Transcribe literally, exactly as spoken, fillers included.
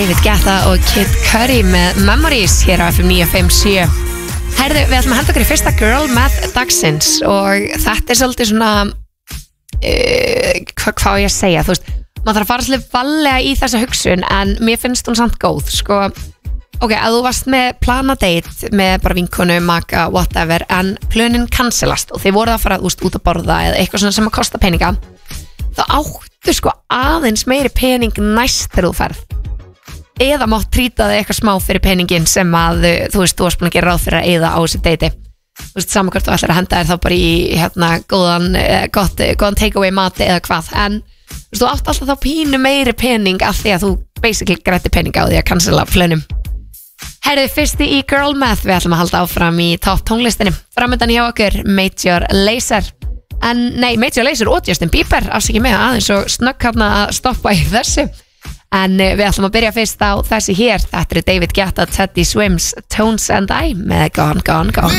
David Guetta og Kid Cudi með Memories hér á F M níu fimm sjö. Herðu, við ætlum að henda okkur í fyrsta Girl Math dagsins og þetta er svolítið svona uh, hvað, hvað ég að segja, þú veist, maður þarf að fara svolítið varlega í þessa hugsun en mér finnst hún samt góð, sko. Ok, að þú varst með plana date með bara vinkonu, maka, whatever, en plönin cancelast og þið voruð að fara úst, út að borða eða eitthvað svona sem að kosta peninga, þá áttu sko aðeins meiri pening næst þegar þú ferð. Eða mátt trýta þig eitthvað smá fyrir peningin sem að þú veist, þú varst búin að gera ráð fyrir að eyða á þessi deiti. Þú veist, saman hvort þú ætlar að henda þér þá bara í hérna góðan, gott, góðan takeaway mati eða hvað, en þú veist, þú átt alltaf þá pínu meiri pening af því að þú basically grætti pening á því að cancela plönum. Herðu, fyrsti í Girl Math, við ætlum að halda áfram í topp tónlistinni. Framöndan hjá okkur Major Lazer. En nei, Major Lazer og Justin Bieber, afsakið mig aðeins og snögg hérna að stoppa í þessu. En við ætlum að byrja fyrst á þessi hér. Þetta er David Guetta, Teddy Swims, Tones and I með Gone, Gone, Gone.